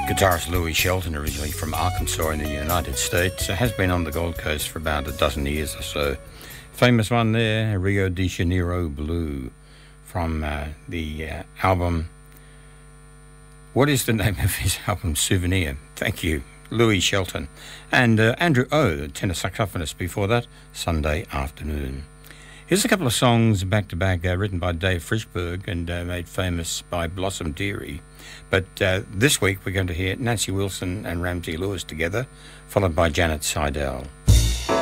Guitarist Louis Shelton, originally from Arkansas in the United States, has been on the Gold Coast for about a dozen years or so. Famous one there, Rio de Janeiro Blue, from the album. What is the name of his album? Souvenir. Thank you, Louis Shelton. And Andrew O, the tenor saxophonist before that, Sunday Afternoon. Here's a couple of songs back-to-back written by Dave Frischberg and made famous by Blossom Dearie. But this week we're going to hear Nancy Wilson and Ramsey Lewis together, followed by Janet Seidel.